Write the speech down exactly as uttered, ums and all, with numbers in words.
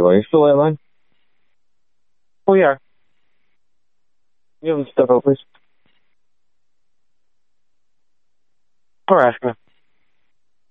Are you still there, man? Oh, yeah. You haven't stepped out, please. All right, man.